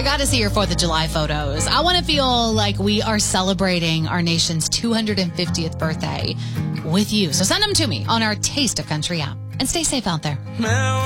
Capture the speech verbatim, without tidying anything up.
got to see your fourth of July photos. I want to feel like we are celebrating our nation's two hundred fiftieth birthday with you. So send them to me on our Taste of Country app. And stay safe out there.